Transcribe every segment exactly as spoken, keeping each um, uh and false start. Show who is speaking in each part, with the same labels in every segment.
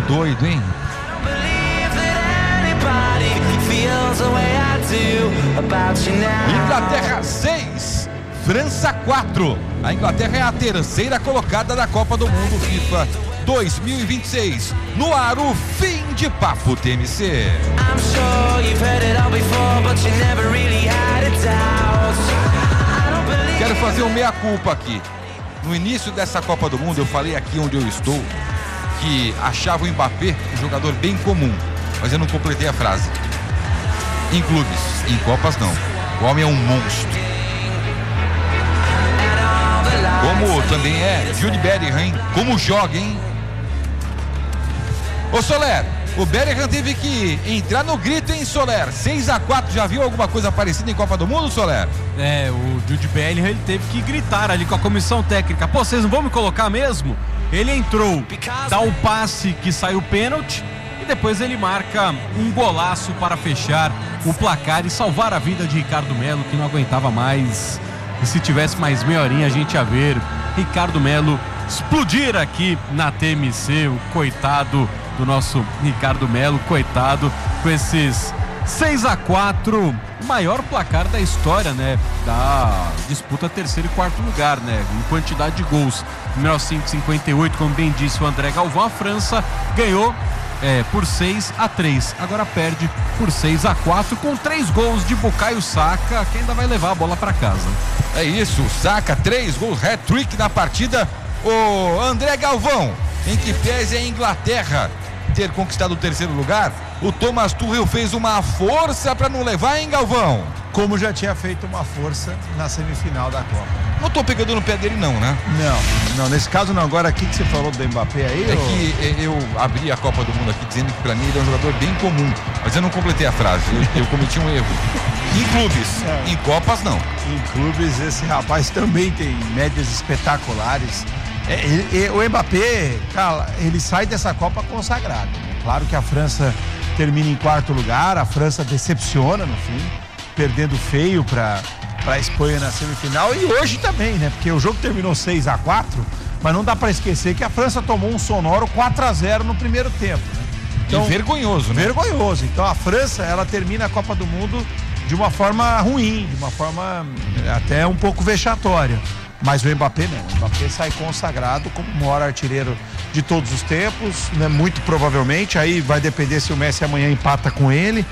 Speaker 1: jogo doido, hein? Inglaterra seis, França quatro. A Inglaterra é a terceira colocada da Copa do Mundo FIFA dois mil e vinte e seis. No ar, o fim de papo T M C. Quero fazer um meia-culpa aqui. No início dessa Copa do Mundo, eu falei aqui onde eu estou que achava o Mbappé um jogador bem comum, mas eu não completei a frase. Em clubes, em Copas não. O homem é um monstro. Como também é Jude Bellingham, hein? Como joga, hein? Ô Soler, o Bellingham teve que entrar no grito, hein, Soler? seis a quatro, já viu alguma coisa parecida em Copa do Mundo, Soler?
Speaker 2: É, o Jude Bellingham, ele teve que gritar ali com a comissão técnica. Pô, vocês não vão me colocar mesmo? Ele entrou, dá um passe que saiu pênalti e depois ele marca um golaço para fechar o placar e salvar a vida de Ricardo Melo, que não aguentava mais. E se tivesse mais meia horinha, a gente ia ver Ricardo Melo explodir aqui na T M C, o coitado do nosso Ricardo Melo, coitado, com esses seis a quatro, o maior placar da história, né, da disputa terceiro e quarto lugar, né, em quantidade de gols. Em mil novecentos e cinquenta e oito, como bem disse o André Galvão, a França ganhou é, por seis a três, agora perde por seis a quatro com três gols de Bukayo Saka, que ainda vai levar a bola para casa.
Speaker 1: É isso, Saka, três gols, hat-trick na partida. O André Galvão, em que pese a Inglaterra ter conquistado o terceiro lugar, o Thomas Tuchel fez uma força para não levar, hein, Galvão?
Speaker 3: Como já tinha feito uma força na semifinal da Copa.
Speaker 1: Não tô pegando no pé dele não, né?
Speaker 3: Não, não, nesse caso não. Agora aqui que você falou do Mbappé aí...
Speaker 1: É
Speaker 3: ou...
Speaker 1: que eu abri a Copa do Mundo aqui dizendo que pra mim ele é um jogador bem comum, mas eu não completei a frase, eu, eu cometi um erro. Em clubes, é. Em Copas não.
Speaker 3: Em clubes esse rapaz também tem médias espetaculares. É, ele, o Mbappé, cara, ele sai dessa Copa consagrado. Claro que a França termina em quarto lugar, a França decepciona no fim, perdendo feio para a Espanha na semifinal, e hoje também, né? Porque o jogo terminou seis a quatro, mas não dá para esquecer que a França tomou um sonoro quatro a zero no primeiro tempo, né?
Speaker 1: Então, e vergonhoso, né?
Speaker 3: Vergonhoso. Então a França, ela termina a Copa do Mundo de uma forma ruim, de uma forma até um pouco vexatória. Mas o Mbappé não, o Mbappé sai consagrado como o maior artilheiro de todos os tempos, né? Muito provavelmente, aí vai depender se o Messi amanhã empata com ele,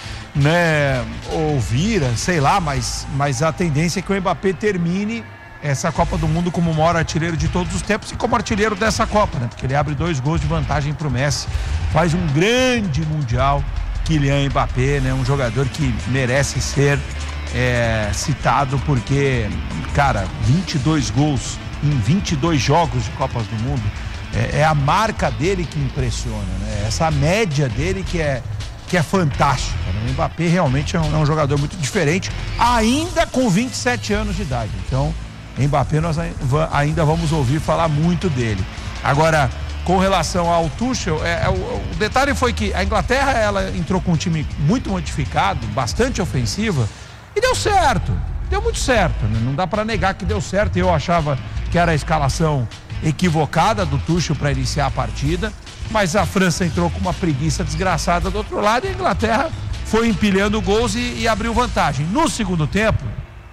Speaker 3: né? Ou vira, sei lá, mas, mas a tendência é que o Mbappé termine essa Copa do Mundo como o maior artilheiro de todos os tempos e como artilheiro dessa Copa, né? Porque ele abre dois gols de vantagem para o Messi, faz um grande Mundial, Kylian Mbappé, né? Um jogador que merece ser É, citado porque, cara, vinte e dois gols em vinte e dois jogos de Copas do Mundo, é, é a marca dele que impressiona, né? Essa média dele que é, que é fantástica, né? O Mbappé realmente é um, é um jogador muito diferente, ainda com vinte e sete anos de idade. Então, Mbappé nós ainda vamos ouvir falar muito dele. Agora, com relação ao Tuchel, é, é, o, o detalhe foi que a Inglaterra, ela entrou com um time muito modificado, bastante ofensiva, e deu certo, deu muito certo, né? Não dá para negar que deu certo. Eu achava que era a escalação equivocada do Tuchel para iniciar a partida, mas a França entrou com uma preguiça desgraçada do outro lado e a Inglaterra foi empilhando gols e, e abriu vantagem. No segundo tempo,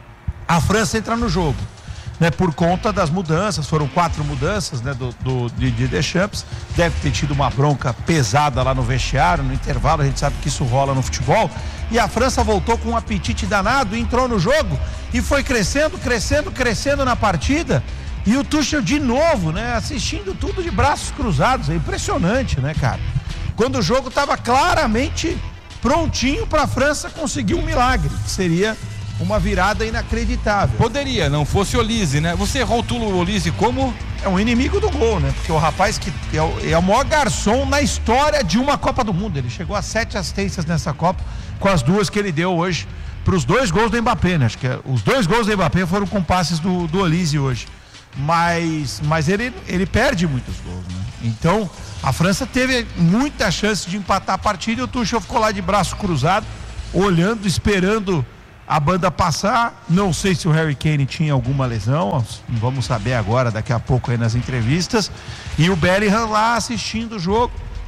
Speaker 3: a França entra no jogo, né? Por conta das mudanças, foram quatro mudanças, né? Do, do de, de Deschamps, deve ter tido uma bronca pesada lá no vestiário, no intervalo, a gente sabe que isso rola no futebol. E a França voltou com um apetite danado, entrou no jogo e foi crescendo, crescendo, crescendo na partida. E o Tuchel de novo, né, assistindo tudo de braços cruzados. É impressionante, né, cara? Quando o jogo estava claramente prontinho para a França conseguir um milagre, que seria uma virada inacreditável.
Speaker 1: Poderia, não fosse Olise, né? Você rotula o Olise como...
Speaker 3: É um inimigo do gol, né? Porque o rapaz que é o, é o maior garçom na história de uma Copa do Mundo. Ele chegou a sete assistências nessa Copa, com as duas que ele deu hoje para os dois gols do Mbappé, né? Acho que é, os dois gols do Mbappé foram com passes do, do Olise hoje. Mas, mas ele, ele perde muitos gols, né? Então, a França teve muita chance de empatar a partida e o Tuchel ficou lá de braço cruzado, olhando, esperando a banda passar. Não sei se o Harry Kane tinha alguma lesão, vamos saber agora, daqui a pouco aí nas entrevistas. E o Bellingham lá assistindo o jogo,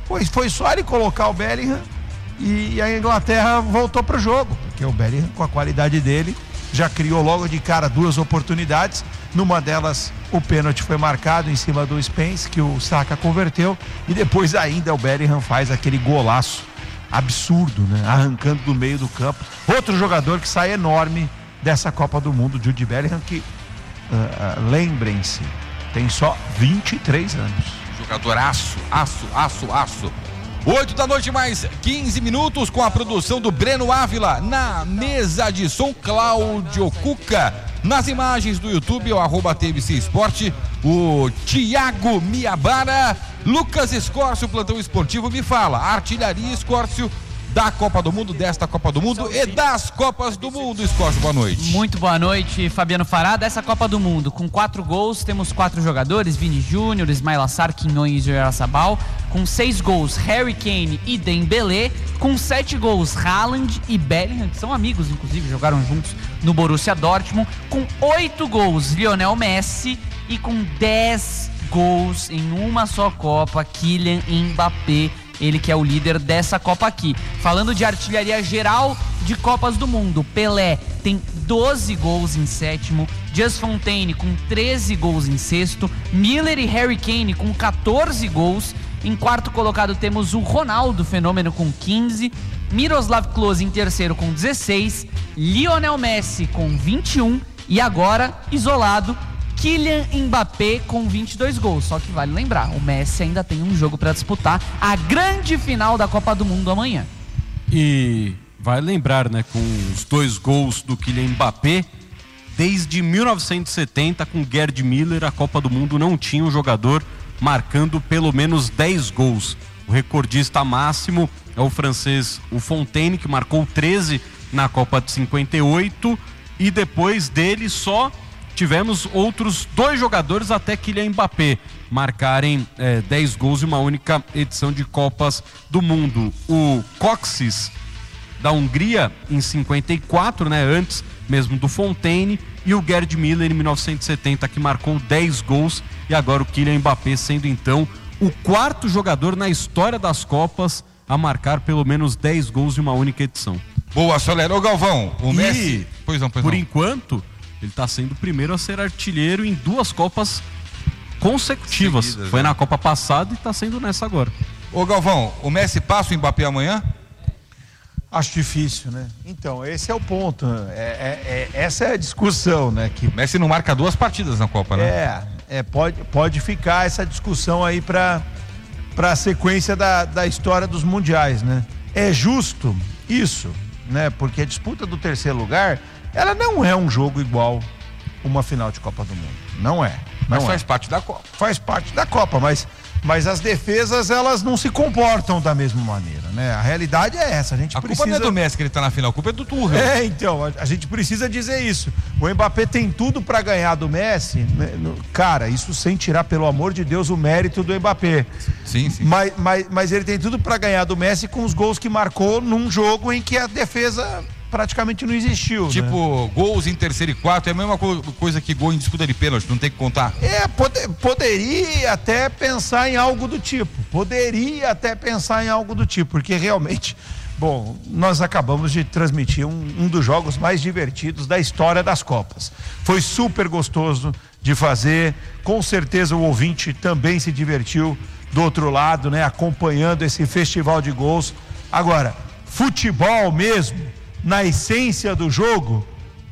Speaker 3: Foi, foi só ele colocar o Bellingham e a Inglaterra voltou pro jogo, porque o Bellingham, com a qualidade dele, já criou logo de cara duas oportunidades. Numa delas, o pênalti foi marcado em cima do Spence, que o Saka converteu, e depois ainda o Bellingham faz aquele golaço absurdo, né? Arrancando do meio do campo. Outro jogador que sai enorme dessa Copa do Mundo, Jude Bellingham, que, uh, uh, lembrem-se, tem só vinte e três anos.
Speaker 1: Jogador aço, aço, aço, aço. oito da noite mais quinze minutos, com a produção do Breno Ávila, na mesa de som Cláudio Cuca, nas imagens do YouTube, o arroba T V C Esporte, o Thiago Miabara, Lucas Escórcio, plantão esportivo, me fala, artilharia Escórcio da Copa do Mundo, desta Copa do Mundo e das Copas do Mundo. Escórcio, boa noite.
Speaker 4: Muito boa noite, Fabiano Fará. Dessa Copa do Mundo, com quatro gols, temos quatro jogadores: Vini Júnior, Ismail Assar, Quinhões e Oyarzabal. Com seis gols, Harry Kane e Dembélé. Com sete gols, Haaland e Bellingham, que são amigos, inclusive, jogaram juntos no Borussia Dortmund. Com oito gols, Lionel Messi. E com dez gols em uma só Copa, Kylian Mbappé. Ele que é o líder dessa Copa aqui. Falando de artilharia geral de Copas do Mundo, Pelé tem doze gols em sétimo, Just Fontaine com treze gols em sexto, Miller e Harry Kane com quatorze gols. Em quarto colocado temos o Ronaldo Fenômeno com quinze, Miroslav Klose em terceiro com dezesseis, Lionel Messi com vinte e um e agora, isolado, Kylian Mbappé com vinte e dois gols. Só que vale lembrar, o Messi ainda tem um jogo para disputar, a grande final da Copa do Mundo amanhã.
Speaker 2: E vai lembrar, né, com os dois gols do Kylian Mbappé, desde mil novecentos e setenta, com Gerd Müller, a Copa do Mundo não tinha um jogador marcando pelo menos dez gols. O recordista máximo é o francês, o Fontaine, que marcou treze na Copa de cinquenta e oito, e depois dele só tivemos outros dois jogadores até Kylian Mbappé marcarem é, dez gols em uma única edição de Copas do Mundo. O Kocsis, da Hungria, em cinquenta e quatro, né, antes mesmo do Fontaine, e o Gerd Müller em mil novecentos e setenta, que marcou dez gols, e agora o Kylian Mbappé sendo então o quarto jogador na história das Copas a marcar pelo menos dez gols em uma única edição.
Speaker 1: Boa, Soler. Ô Galvão, o
Speaker 2: e,
Speaker 1: Messi... Pois não, pois
Speaker 2: por
Speaker 1: não.
Speaker 2: enquanto, ele está sendo o primeiro a ser artilheiro em duas Copas consecutivas.
Speaker 1: Seguidas,
Speaker 2: Foi
Speaker 1: né?
Speaker 2: na Copa passada e está sendo nessa agora.
Speaker 1: Ô Galvão, o Messi passa o Mbappé amanhã?
Speaker 3: Acho difícil, né? Então, esse é o ponto. É, é, é, essa é a discussão, né? Que
Speaker 1: O Messi não marca duas partidas na Copa, né?
Speaker 3: É, é pode, pode ficar essa discussão aí para para a sequência da, da história dos mundiais, né? É justo isso, né? Porque a disputa do terceiro lugar, ela não é um jogo igual uma final de Copa do Mundo. Não é. Não
Speaker 1: Mas
Speaker 3: é.
Speaker 1: faz parte da Copa.
Speaker 3: Faz parte da Copa, mas, mas as defesas, elas não se comportam da mesma maneira, né? A realidade é essa. A gente
Speaker 1: A
Speaker 3: precisa...
Speaker 1: culpa não é do Messi que ele tá na final, a culpa é do Tuchel.
Speaker 3: É, então, a, a gente precisa dizer isso. O Mbappé tem tudo para ganhar do Messi, né? No, cara, isso sem tirar, pelo amor de Deus, o mérito do Mbappé.
Speaker 1: Sim, sim.
Speaker 3: Mas, mas, mas ele tem tudo para ganhar do Messi com os gols que marcou num jogo em que a defesa praticamente não existiu.
Speaker 1: Tipo,
Speaker 3: né?
Speaker 1: gols em terceiro e quarto é a mesma co- coisa que gol em disputa de pênalti, não tem que contar.
Speaker 3: É, pode, poderia até pensar em algo do tipo. Poderia até pensar em algo do tipo, porque realmente, bom, nós acabamos de transmitir um, um dos jogos mais divertidos da história das Copas. Foi super gostoso de fazer, com certeza o ouvinte também se divertiu do outro lado, né? Acompanhando esse festival de gols. Agora, futebol mesmo, na essência do jogo,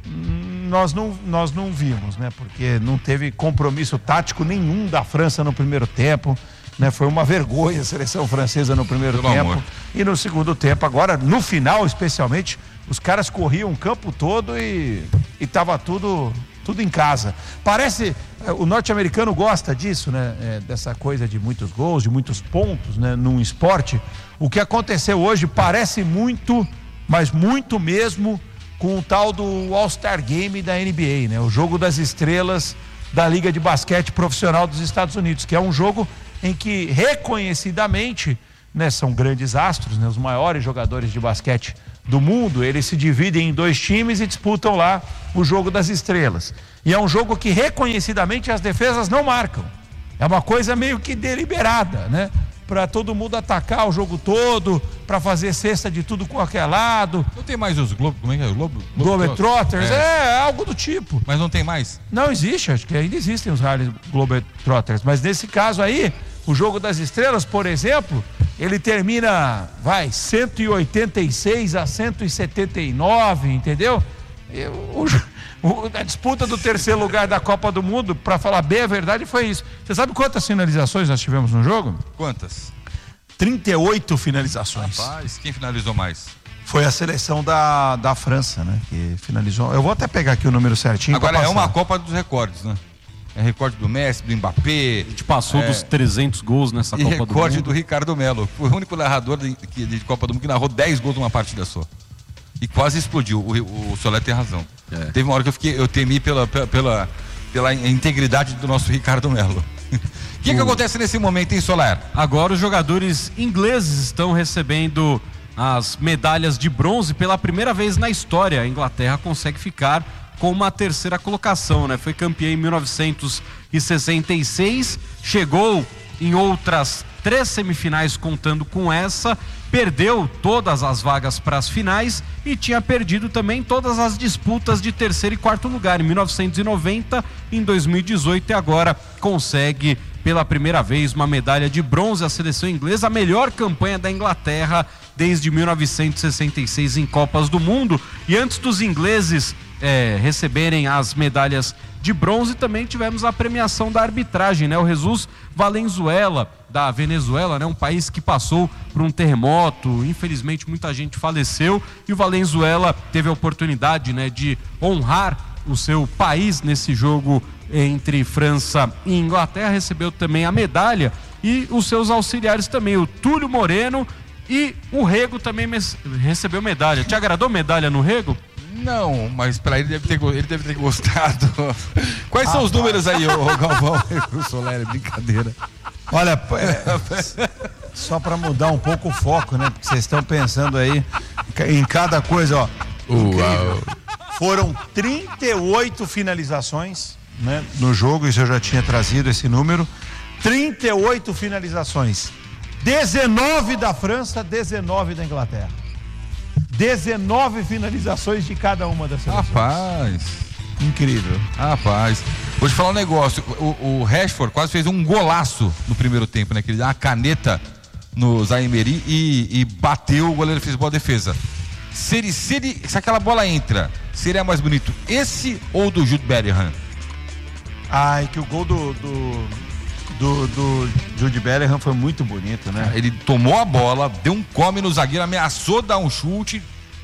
Speaker 3: nós não, nós não vimos, né? Porque não teve compromisso tático nenhum da França no primeiro tempo, né? Foi uma vergonha a seleção francesa no primeiro
Speaker 1: Pelo
Speaker 3: tempo.
Speaker 1: amor.
Speaker 3: E no segundo tempo, agora no final especialmente, os caras corriam o campo todo e e tava tudo tudo em casa. Parece, o norte-americano gosta disso, né? É, dessa coisa de muitos gols, de muitos pontos, né? Num esporte. O que aconteceu hoje parece muito, mas muito mesmo, com o tal do All-Star Game da N B A, né? O jogo das estrelas da Liga de Basquete Profissional dos Estados Unidos, que é um jogo em que reconhecidamente, né, são grandes astros, né, os maiores jogadores de basquete do mundo, eles se dividem em dois times e disputam lá o jogo das estrelas. E é um jogo que reconhecidamente as defesas não marcam. É uma coisa meio que deliberada, né? para todo mundo atacar o jogo todo, para fazer cesta de tudo com qualquer lado.
Speaker 1: Não tem mais os Globo, como é que é? Globo,
Speaker 3: Globetrotters, é. é algo do tipo.
Speaker 1: Mas não tem mais?
Speaker 3: Não existe, acho que ainda existem os Harley Globetrotters, mas nesse caso aí, o Jogo das Estrelas, por exemplo, ele termina, vai, cento e oitenta e seis a cento e setenta e nove, entendeu? E o, o, a disputa do terceiro lugar da Copa do Mundo, para falar bem a verdade, foi isso. Você sabe quantas finalizações nós tivemos no jogo?
Speaker 1: Quantas?
Speaker 3: trinta e oito finalizações.
Speaker 1: Rapaz, quem finalizou mais?
Speaker 3: Foi a seleção da, da França, né? Que finalizou. Eu vou até pegar aqui o número certinho.
Speaker 1: Agora é uma Copa dos recordes, né? É recorde do Messi, do Mbappé.
Speaker 2: A gente passou é... dos trezentos gols nessa
Speaker 1: e
Speaker 2: Copa do Mundo.
Speaker 1: recorde do Ricardo Melo. Foi o único narrador de, de Copa do Mundo que narrou dez gols numa partida só. E quase explodiu. O, o Solé tem razão. É. Teve uma hora que eu, fiquei, eu temi pela, pela, pela, pela integridade do nosso Ricardo Melo. O que, que acontece nesse momento, hein, Soler?
Speaker 2: Agora os jogadores ingleses estão recebendo as medalhas de bronze pela primeira vez na história. A Inglaterra consegue ficar com uma terceira colocação, né? Foi campeã em mil novecentos e sessenta e seis, chegou em outras três semifinais contando com essa, perdeu todas as vagas para as finais e tinha perdido também todas as disputas de terceiro e quarto lugar em mil novecentos e noventa, em dois mil e dezoito, e agora consegue pela primeira vez uma medalha de bronze. A seleção inglesa, a melhor campanha da Inglaterra desde mil novecentos e sessenta e seis em Copas do Mundo. E antes dos ingleses é, receberem as medalhas de bronze, também tivemos a premiação da arbitragem, né? O Jesus Valenzuela, da Venezuela, né? Um país que passou por um terremoto, infelizmente muita gente faleceu, e o Valenzuela teve a oportunidade, né, de honrar o seu país nesse jogo entre França e Inglaterra. Recebeu também a medalha, e os seus auxiliares também, o Túlio Moreno e o Rego também recebeu medalha. Te agradou medalha no Rego?
Speaker 1: Não, mas para ele deve ter, ele deve ter gostado. Quais ah, são os tá. números aí, ô Galvão? O Soler, brincadeira.
Speaker 3: Olha, é, só para mudar um pouco o foco, né? Porque vocês estão pensando aí em cada coisa, ó. Uau. Foram trinta e oito finalizações, né, no jogo, isso eu já tinha trazido esse número. trinta e oito finalizações. dezenove da França, dezenove da Inglaterra. dezenove finalizações de cada uma das seleções.
Speaker 1: Rapaz.
Speaker 3: Incrível.
Speaker 1: Rapaz. Vou te falar um negócio. O, o Rashford quase fez um golaço no primeiro tempo, né? Que ele dá uma caneta no Zaïre-Emery e, e bateu, o goleiro fez boa defesa. Se, ele, se, ele, se aquela bola entra, seria mais bonito esse ou do Jude Bellingham?
Speaker 3: Ai, que o gol do... do... Do, do Jude Bellingham foi muito bonito, né?
Speaker 1: Ele tomou a bola, deu um come no zagueiro, ameaçou dar um chute,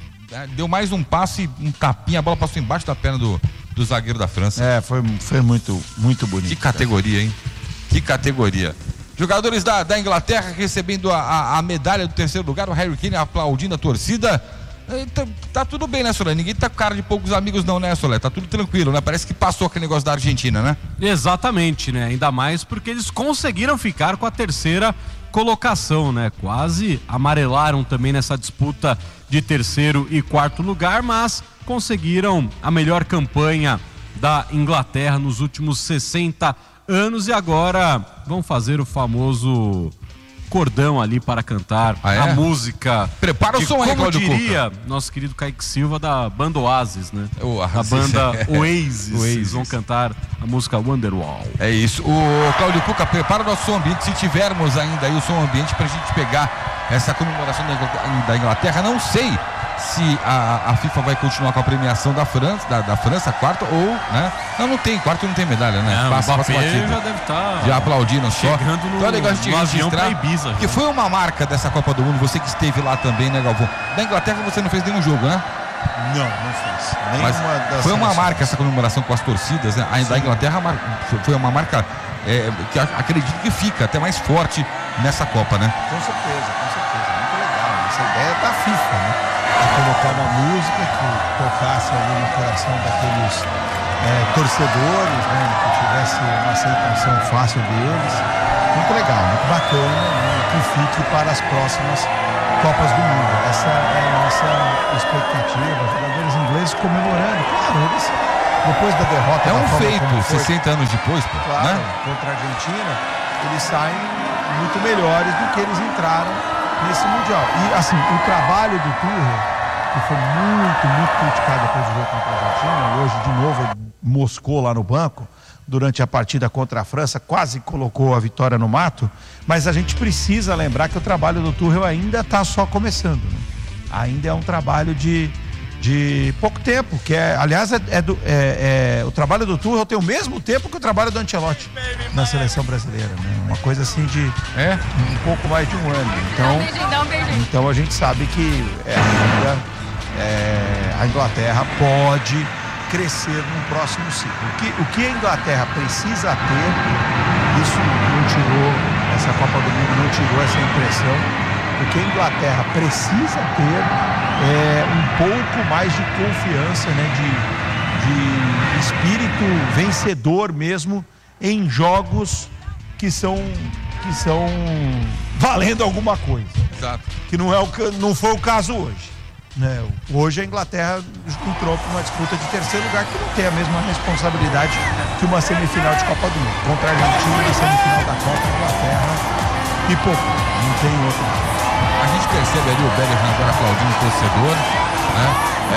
Speaker 1: deu mais um passe, um tapinha, a bola passou embaixo da perna do, do zagueiro da França.
Speaker 3: É, foi, foi muito, muito bonito.
Speaker 1: Que categoria, hein? Que categoria. Jogadores da, da Inglaterra recebendo a, a, a medalha do terceiro lugar, o Harry Kane aplaudindo a torcida. Tá, tá tudo bem, né, Solé? Ninguém tá com cara de poucos amigos não, né, Solé? Tá tudo tranquilo, né? Parece que passou aquele negócio da Argentina, né?
Speaker 2: Exatamente, né? Ainda mais porque eles conseguiram ficar com a terceira colocação, né? Quase amarelaram também nessa disputa de terceiro e quarto lugar, mas conseguiram a melhor campanha da Inglaterra nos últimos sessenta anos, e agora vão fazer o famoso cordão ali para cantar ah, é? a música.
Speaker 1: Prepara o som aí,
Speaker 2: como diria nosso querido Kaique Silva, da banda Oasis, né?
Speaker 1: O
Speaker 2: a banda Oasis. Oasis. Vão cantar a música Wonderwall.
Speaker 1: É isso. O Cláudio Cuca, prepara o nosso som ambiente, se tivermos ainda aí o som ambiente, pra gente pegar essa comemoração da Inglaterra. Não sei se a, a FIFA vai continuar com a premiação da França, da, da França, quarta, ou, né? Não, não tem, quarto não tem medalha, né?
Speaker 2: Não, passa, o Mbappé passa já deve estar tá
Speaker 1: já aplaudindo só.
Speaker 2: No,
Speaker 1: então é legal a gente registrar,
Speaker 2: Ibiza,
Speaker 1: porque foi uma marca dessa Copa do Mundo, você que esteve lá também, né, Galvão? Da Inglaterra você não fez nenhum jogo, né?
Speaker 3: Não, não fiz.
Speaker 1: Mas foi uma seleções. marca essa comemoração com as torcidas, né? A da Inglaterra foi uma marca é, que acredito que fica até mais forte nessa Copa, né?
Speaker 3: Com certeza, com certeza. Muito legal. Essa ideia é da FIFA, né? Colocar uma música que tocasse ali no coração daqueles é, torcedores, né, que tivesse uma aceitação fácil deles. Muito legal, muito bacana, né, que fique para as próximas Copas do Mundo. Essa é a nossa expectativa. Os jogadores ingleses comemorando, claro, eles, depois da derrota.
Speaker 1: É um feito, sessenta anos depois, pô,
Speaker 3: claro,
Speaker 1: né?
Speaker 3: Contra a Argentina, eles saem muito melhores do que eles entraram nesse Mundial. E assim, o trabalho do Tuchel, que foi muito, muito criticado depois do jogo contra a Argentina, hoje de novo ele moscou lá no banco, durante a partida contra a França, quase colocou a vitória no mato, mas a gente precisa lembrar que o trabalho do Tuchel ainda está só começando, né? Ainda é um trabalho de, de pouco tempo, que é, aliás, é, é do, é, é, o trabalho do Tuchel tem o mesmo tempo que o trabalho do Ancelotti na seleção brasileira, né? Uma coisa assim de é? um pouco mais de um ano. Então, então a gente sabe que é, ainda é, a Inglaterra pode crescer no próximo ciclo. O que, o que a Inglaterra precisa ter, isso não tirou, essa Copa do Mundo não tirou essa impressão, o que a Inglaterra precisa ter é um pouco mais de confiança, né, de, de espírito vencedor mesmo em jogos que são, que são valendo alguma coisa.
Speaker 1: Exato.
Speaker 3: Que não, é o, não foi o caso hoje. Né? Hoje a Inglaterra entrou para uma disputa de terceiro lugar que não tem a mesma responsabilidade que uma semifinal de Copa do Mundo. Contra a Argentina na semifinal da Copa, a Inglaterra pipocou, não tem outro.
Speaker 1: A gente percebe ali o Bellingham agora aplaudindo o torcedor, né?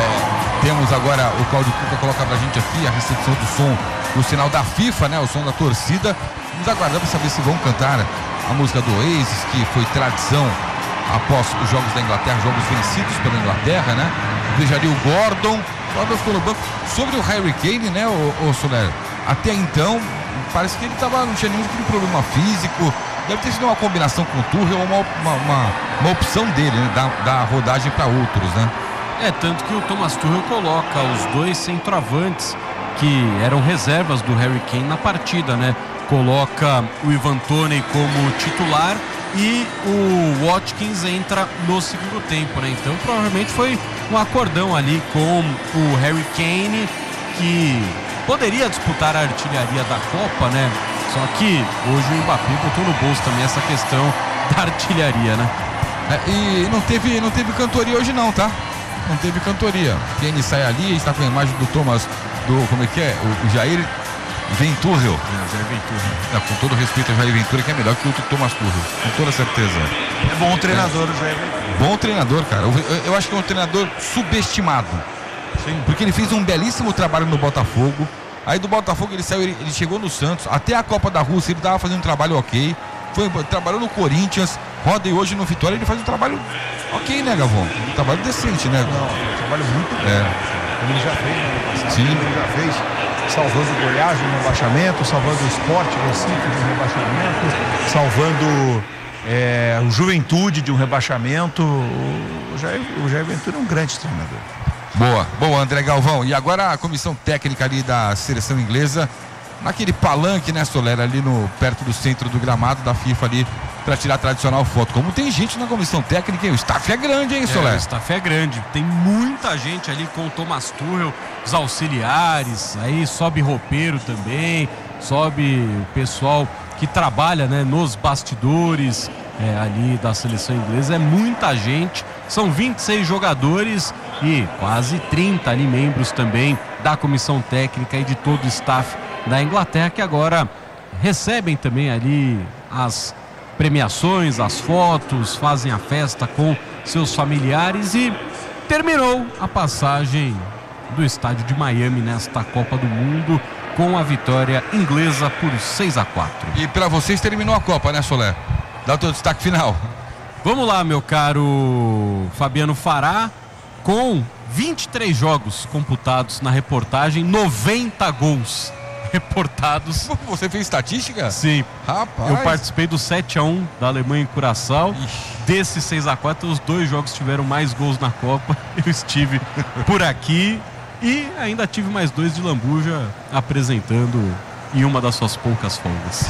Speaker 1: É, temos agora o Claudio Cuca colocar pra gente aqui a recepção do som, o sinal da FIFA, né? O som da torcida. Vamos aguardar para saber se vão cantar a música do Oasis, que foi tradição após os jogos da Inglaterra, jogos vencidos pela Inglaterra, né? Veja ali o Gordon, o Gordon ficou no banco. Sobre o Harry Kane, né, o, o Soler? Até então, parece que ele tava, não tinha nenhum tipo de problema físico. Deve ter sido uma combinação com o Tuchel, uma, uma, uma, uma opção dele, né? Da, da rodagem para outros, né?
Speaker 2: É, tanto que o Thomas Tuchel coloca os dois centroavantes que eram reservas do Harry Kane na partida, né? Coloca o Ivan Toney como titular e o Watkins entra no segundo tempo, né? Então provavelmente foi um acordão ali com o Harry Kane, que poderia disputar a artilharia da Copa, né? Só que hoje o Mbappé botou no bolso também essa questão da artilharia, né?
Speaker 1: É, e não teve, não teve cantoria hoje não, tá? Não teve cantoria. Kane sai ali, está com a imagem do Thomas, do, como é que é? O, o Jair Ventura. É,
Speaker 2: Jair Ventura.
Speaker 1: É, com todo respeito ao Jair Ventura, que é melhor que o Thomas Tuchel, com toda certeza.
Speaker 3: É bom treinador, o Jair Ventura.
Speaker 1: Bom treinador, cara. Eu, eu acho que é um treinador subestimado. Sim. Porque ele fez um belíssimo trabalho no Botafogo. Aí do Botafogo ele saiu, ele, ele chegou no Santos, até a Copa da Rússia ele estava fazendo um trabalho ok. Foi, trabalhou no Corinthians, roda e hoje no Vitória ele faz um trabalho ok, né, Gavão? Um trabalho decente, né?
Speaker 3: Não, um trabalho muito bom.
Speaker 1: É.
Speaker 3: Como ele já fez no ano passado.
Speaker 1: Sim.
Speaker 3: Ele já fez, salvando o Goiás de um rebaixamento, salvando o Sport Recife de um rebaixamento, salvando é, o Juventude de um rebaixamento. O Jair, o Jair Ventura é um grande treinador.
Speaker 1: Boa, boa, André Galvão. E agora a comissão técnica ali da seleção inglesa, naquele palanque, né, Soler, ali no, perto do centro do gramado da FIFA ali, para tirar a tradicional foto. Como tem gente na comissão técnica, hein? O staff é grande, hein, Soler?
Speaker 2: É, o staff é grande. Tem muita gente ali com o Thomas Tuchel, os auxiliares, aí sobe roupeiro também, sobe o pessoal que trabalha, né, nos bastidores é, ali da seleção inglesa. É muita gente. São vinte e seis jogadores e quase trinta ali membros também da comissão técnica e de todo o staff da Inglaterra, que agora recebem também ali as premiações, as fotos, fazem a festa com seus familiares e terminou a passagem do estádio de Miami nesta Copa do Mundo com a vitória inglesa por seis a quatro.
Speaker 1: E para vocês terminou a Copa, né, Soler? Dá o teu destaque final.
Speaker 2: Vamos lá, meu caro Fabiano Fará, com vinte e três jogos computados na reportagem, noventa gols reportados.
Speaker 1: Você fez estatística?
Speaker 2: Sim.
Speaker 1: Rapaz.
Speaker 2: Eu participei do sete a um da Alemanha em Curaçao.
Speaker 1: Ixi.
Speaker 2: Desses seis a quatro, os dois jogos tiveram mais gols na Copa. Eu estive por aqui e ainda tive mais dois de lambuja apresentando em uma das suas poucas folgas.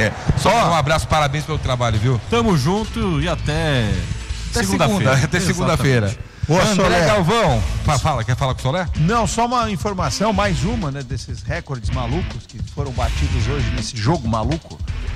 Speaker 1: Só um abraço, parabéns pelo trabalho, viu?
Speaker 2: Tamo junto e até,
Speaker 1: até
Speaker 2: segunda-feira.
Speaker 1: Segunda, até segunda-feira.
Speaker 3: Ô,
Speaker 1: André
Speaker 3: Soler.
Speaker 1: Galvão, fala, quer falar com o Soler?
Speaker 3: Não, só uma informação, mais uma, né, desses recordes malucos que foram batidos hoje nesse jogo maluco.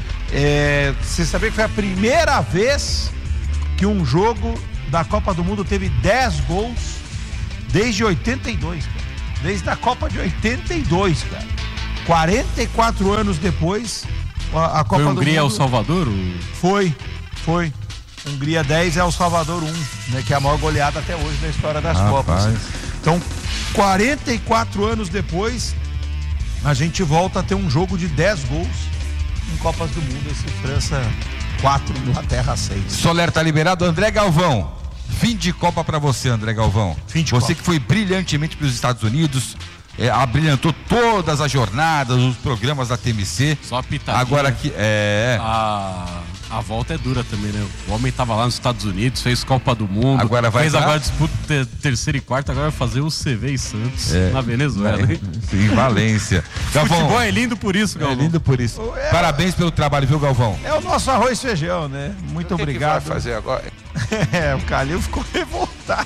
Speaker 3: É, você sabia que foi a primeira vez que um jogo da Copa do Mundo teve dez gols desde oitenta e dois, cara. Desde a Copa de oitenta e dois, cara. quarenta e quatro anos depois, a, a Copa
Speaker 2: Foi
Speaker 3: do
Speaker 2: Hungria
Speaker 3: Mundo.
Speaker 2: El Salvador? O...
Speaker 3: Foi, foi. Hungria dez, El Salvador um, né? Que é a maior goleada até hoje da história das
Speaker 1: Rapaz.
Speaker 3: Copas. Então, quarenta e quatro anos depois, a gente volta a ter um jogo de dez gols em Copas do Mundo. Esse França quatro, Inglaterra seis.
Speaker 1: Soler tá liberado. André Galvão, fim de Copa pra você, André Galvão.
Speaker 3: Fim de
Speaker 1: você
Speaker 3: Copa.
Speaker 1: que foi brilhantemente para os Estados Unidos, é, abrilhantou todas as jornadas, os programas da T M C.
Speaker 2: Só a pitadinha.
Speaker 1: Agora que é.
Speaker 2: A, a volta é dura também, né? O homem tava lá nos Estados Unidos, fez Copa do Mundo.
Speaker 1: Agora vai
Speaker 2: Fez
Speaker 1: pra...
Speaker 2: agora disputa ter, terceiro e quarto, agora vai fazer o C V e Santos
Speaker 1: É.
Speaker 2: na Venezuela.
Speaker 1: É, em Valência. Galvão,
Speaker 2: Futebol é lindo por isso,
Speaker 1: é
Speaker 2: Galvão.
Speaker 1: lindo por isso.
Speaker 3: É.
Speaker 1: Parabéns pelo trabalho, viu, Galvão?
Speaker 3: É o nosso arroz e feijão, né? Muito obrigado.
Speaker 5: O que vai fazer agora?
Speaker 3: É, o Calil ficou revoltado.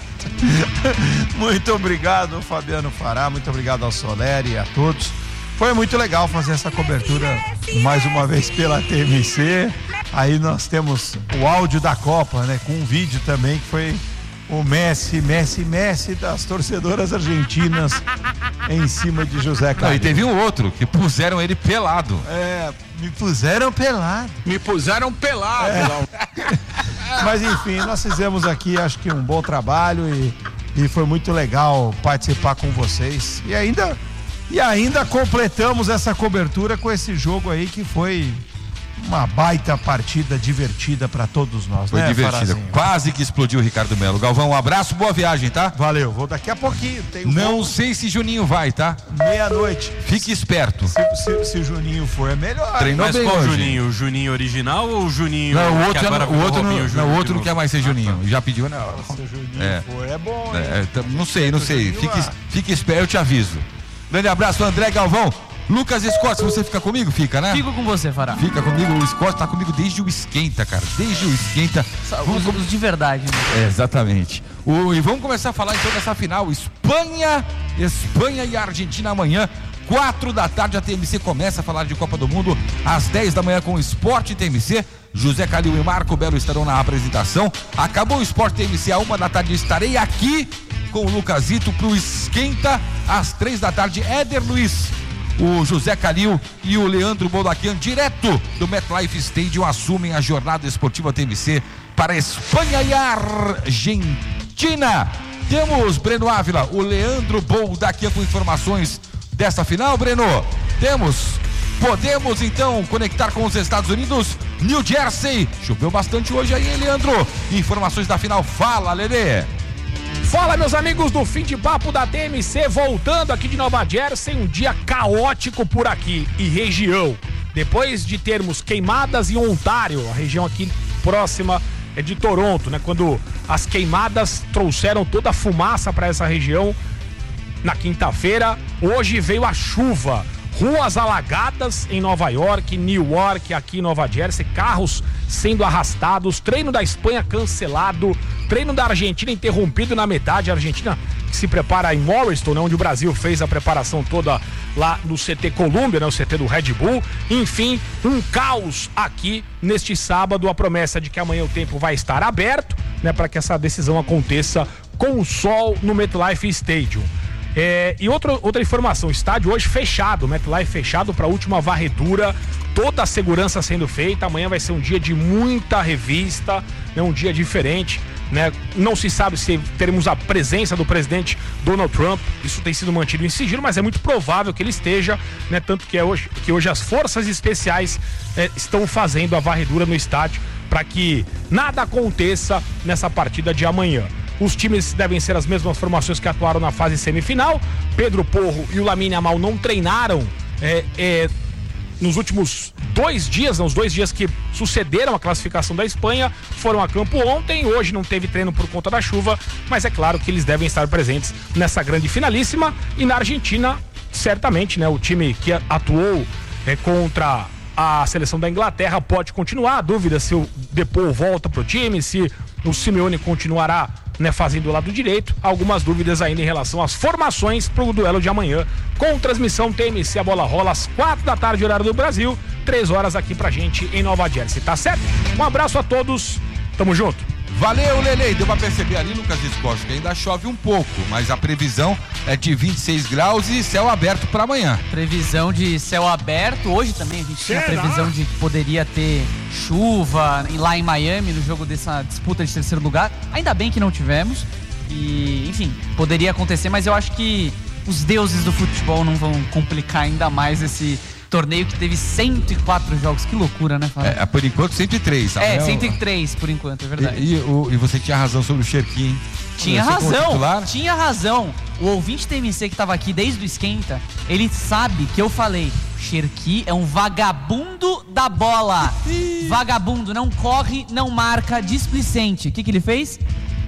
Speaker 3: Muito obrigado, Fabiano Fará. Muito obrigado ao Soler e a todos. Foi muito legal fazer essa cobertura mais uma vez pela T M C. Aí nós temos o áudio da Copa, né? Com um vídeo também que foi o Messi, Messi, Messi das torcedoras argentinas em cima de José
Speaker 1: Não,
Speaker 3: Calil.
Speaker 1: e teve um outro que puseram ele pelado.
Speaker 3: É, me puseram pelado.
Speaker 5: Me puseram pelado.
Speaker 3: É. Mas enfim, nós fizemos aqui acho que um bom trabalho e, e foi muito legal participar com vocês. E ainda, e ainda completamos essa cobertura com esse jogo aí que foi uma baita partida divertida para todos nós,
Speaker 1: Foi
Speaker 3: né,
Speaker 1: divertida.
Speaker 3: Farazinho?
Speaker 1: Quase que explodiu o Ricardo Melo. Galvão, um abraço, boa viagem, tá?
Speaker 3: Valeu, vou daqui a pouquinho. Tem um
Speaker 1: Não
Speaker 3: gol
Speaker 1: sei se Juninho vai, tá?
Speaker 3: meia-noite.
Speaker 1: Fique esperto.
Speaker 3: Se, se, se o Juninho for, é melhor.
Speaker 1: Treinou
Speaker 2: Mas
Speaker 1: bem
Speaker 2: qual
Speaker 1: hoje.
Speaker 2: Juninho? O Juninho original ou o Juninho
Speaker 1: Não, o
Speaker 2: que
Speaker 1: outro,
Speaker 2: agora
Speaker 1: não, o
Speaker 2: virou
Speaker 1: outro,
Speaker 2: Robinho
Speaker 1: não,
Speaker 2: Júnior
Speaker 1: não, o
Speaker 2: de
Speaker 1: outro não
Speaker 2: novo?
Speaker 1: quer mais ser Juninho. Já pediu, não.
Speaker 3: Se o Juninho
Speaker 1: É.
Speaker 3: for, é bom, hein?
Speaker 1: É, tá- não sei, não sei.
Speaker 3: Juninho
Speaker 1: Fique,
Speaker 3: lá.
Speaker 1: fique esperto, eu te aviso. Grande abraço, André Galvão. Lucas Scott, você fica comigo? Fica, né?
Speaker 4: Fico com você, Fará.
Speaker 1: Fica comigo, o Scott tá comigo desde o esquenta, cara. Desde o esquenta.
Speaker 4: Os, os de verdade, né?
Speaker 1: É, exatamente. O, e vamos começar a falar então dessa final. Espanha, Espanha e Argentina amanhã, quatro da tarde. A T M C começa a falar de Copa do Mundo às dez da manhã com o Esporte T M C. José Calil e Marco Belo estarão na apresentação. Acabou o Esporte T M C a uma da tarde. Estarei aqui com o Lucasito pro Esquenta às três da tarde. Éder Luiz, o José Calil e o Leandro Boldaquian, direto do MetLife Stadium, assumem a jornada esportiva T M C para a Espanha e a Argentina. Temos, Breno Ávila, o Leandro Boldaquian com informações dessa final, Breno. Temos. Podemos então conectar com os Estados Unidos, New Jersey. Choveu bastante hoje aí, hein, Leandro? Informações da final, fala, Lelê.
Speaker 6: Fala, meus amigos do Fim de Papo da T M C, voltando aqui de Nova Jersey, um dia caótico por aqui e região. Depois de termos queimadas em Ontário, a região aqui próxima é de Toronto, né? Quando as queimadas trouxeram toda a fumaça para essa região na quinta-feira, hoje veio a chuva. Ruas alagadas em Nova York, New York, aqui em Nova Jersey, carros sendo arrastados, treino da Espanha cancelado, treino da Argentina interrompido na metade. A Argentina que se prepara em Morriston, né, onde o Brasil fez a preparação toda lá no C T Columbia, né, o C T do Red Bull. Enfim, um caos aqui neste sábado. A promessa de que amanhã o tempo vai estar aberto, né, para que essa decisão aconteça com o sol no MetLife Stadium. É, e outra, outra informação, estádio hoje fechado, MetLife fechado para a última varredura, toda a segurança sendo feita. Amanhã vai ser um dia de muita revista, né, um dia diferente, né? Não se sabe se teremos a presença do presidente Donald Trump, isso tem sido mantido em sigilo, mas é muito provável que ele esteja, né? Tanto que, é hoje, que hoje as forças especiais é, estão fazendo a varredura no estádio para que nada aconteça nessa partida de amanhã. Os times devem ser as mesmas formações que atuaram na fase semifinal. Pedro Porro e o Lamine Yamal não treinaram é, é, nos últimos dois dias, nos dois dias que sucederam a classificação da Espanha. Foram a campo ontem, hoje não teve treino por conta da chuva, mas é claro que eles devem estar presentes nessa grande finalíssima. E na Argentina, certamente, né, o time que atuou é, contra a seleção da Inglaterra pode continuar. A dúvida se o Depou volta pro time, se o Simeone continuará, né, fazendo o lado direito. Algumas dúvidas ainda em relação às formações para o duelo de amanhã, com transmissão T M C. A bola rola às quatro da tarde, horário do Brasil, três horas aqui pra gente em Nova Jersey, tá certo? Um abraço a todos, tamo junto.
Speaker 1: Valeu, Lele. Deu pra perceber ali, Lucas Escorcio, que ainda chove um pouco, mas a previsão é de vinte e seis graus e céu aberto para amanhã.
Speaker 4: Previsão de céu aberto. Hoje também a gente tinha previsão de que poderia ter chuva lá em Miami, no jogo dessa disputa de terceiro lugar. Ainda bem que não tivemos. E, enfim, poderia acontecer, mas eu acho que os deuses do futebol não vão complicar ainda mais esse torneio que teve cento e quatro jogos. Que loucura, né, Fábio?
Speaker 1: É, por enquanto cento e três. Sabe?
Speaker 4: É, cento e três por enquanto, é verdade.
Speaker 1: E, e, o, e você tinha razão sobre o Cherki, hein?
Speaker 4: Tinha razão, tinha razão. O ouvinte T M C que tava aqui desde o Esquenta, ele sabe que eu falei, Cherki é um vagabundo da bola. Vagabundo, não corre, não marca, displicente. O que que ele fez?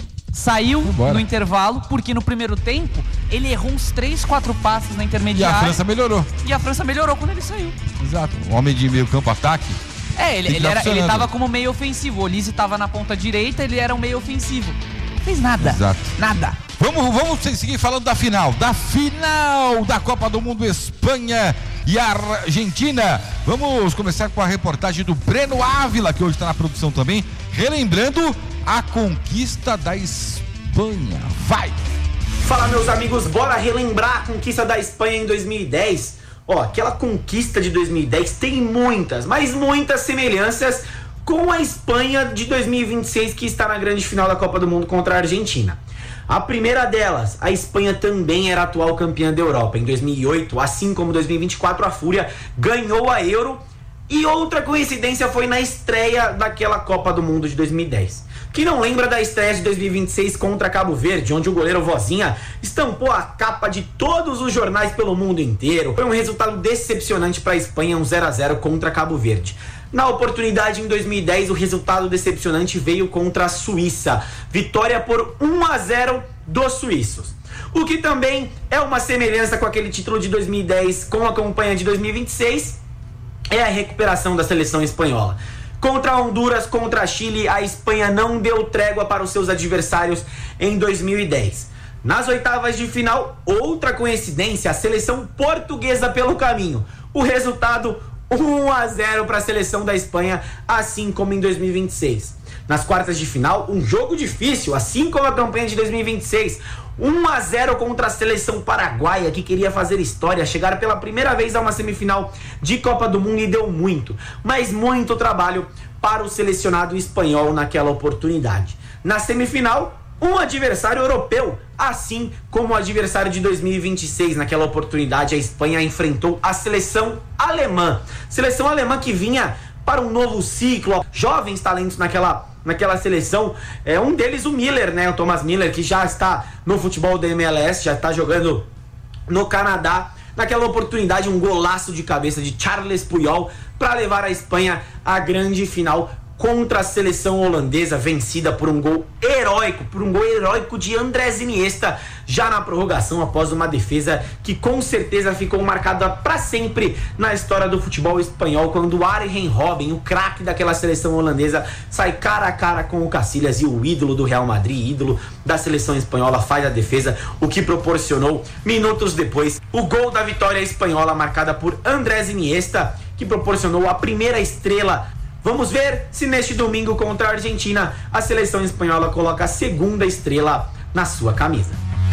Speaker 4: Saiu Vambora. no intervalo, porque no primeiro tempo ele errou uns três, quatro passes na intermediária.
Speaker 1: E a França melhorou.
Speaker 4: E a França melhorou quando ele saiu.
Speaker 1: Exato. O homem de meio campo ataque.
Speaker 4: É, ele, ele, era, ele tava como meio ofensivo. O Olise tava na ponta direita, ele era um meio ofensivo. Não fez nada. Exato. Nada.
Speaker 1: Vamos, vamos seguir falando da final. Da final da Copa do Mundo, Espanha e Argentina. Vamos começar com a reportagem do Breno Ávila, que hoje está na produção também, relembrando a conquista da Espanha. Vai!
Speaker 7: Fala, meus amigos, bora relembrar a conquista da Espanha em dois mil e dez. Ó, aquela conquista de dois mil e dez tem muitas, mas muitas semelhanças com a Espanha de dois mil e vinte e seis, que está na grande final da Copa do Mundo contra a Argentina. A primeira delas, a Espanha também era atual campeã da Europa. Em dois mil e oito, assim como em dois mil e vinte e quatro, a Fúria ganhou a Euro. E outra coincidência foi na estreia daquela Copa do Mundo de dois mil e dez. Quem não lembra da estreia de dois mil e vinte e seis contra Cabo Verde, onde o goleiro Vozinha estampou a capa de todos os jornais pelo mundo inteiro? Foi um resultado decepcionante para a Espanha, um zero a zero contra Cabo Verde. Na oportunidade, em dois mil e dez, o resultado decepcionante veio contra a Suíça. Vitória por um a zero dos suíços. O que também é uma semelhança com aquele título de dois mil e dez com a campanha de dois mil e vinte e seis, é a recuperação da seleção espanhola. Contra a Honduras, contra a Chile, a Espanha não deu trégua para os seus adversários em dois mil e dez. Nas oitavas de final, outra coincidência, a seleção portuguesa pelo caminho. O resultado, um a zero para a seleção da Espanha, assim como em dois mil e vinte e seis. Nas quartas de final, um jogo difícil, assim como a campanha de dois mil e vinte e seis. um a zero contra a seleção paraguaia, que queria fazer história, chegar pela primeira vez a uma semifinal de Copa do Mundo, e deu muito, mas muito trabalho para o selecionado espanhol naquela oportunidade. Na semifinal, um adversário europeu, assim como o adversário de dois mil e vinte e seis. Naquela oportunidade, a Espanha enfrentou a seleção alemã. Seleção alemã que vinha para um novo ciclo, jovens talentos naquela naquela seleção, é um deles o Miller, né, o Thomas Miller, que já está no futebol da M L S, já está jogando no Canadá. Naquela oportunidade, um golaço de cabeça de Charles Puyol para levar a Espanha à grande final contra a seleção holandesa, vencida por um gol heróico, por um gol heróico de Andrés Iniesta, já na prorrogação, após uma defesa que com certeza ficou marcada para sempre na história do futebol espanhol, quando Arjen Robben, o craque daquela seleção holandesa, sai cara a cara com o Casillas, e o ídolo do Real Madrid, ídolo da seleção espanhola, faz a defesa, o que proporcionou, minutos depois, o gol da vitória espanhola, marcada por Andrés Iniesta, que proporcionou a primeira estrela. Vamos ver se neste domingo contra a Argentina a seleção espanhola coloca a segunda estrela na sua camisa.